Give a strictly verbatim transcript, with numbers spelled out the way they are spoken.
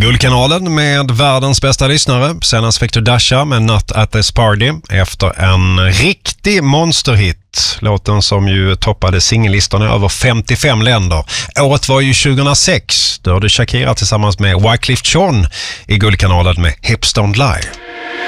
Guldkanalen med världens bästa lyssnare. Senast fick du Dasha med Not at this party efter en riktig monsterhit. Låten som ju toppade singellistorna i över femtiofem länder. Året var ju tjugohundrasex. Då hade Shakira tillsammans med Wyclef Jean i Guldkanalen med Hips Don't Lie.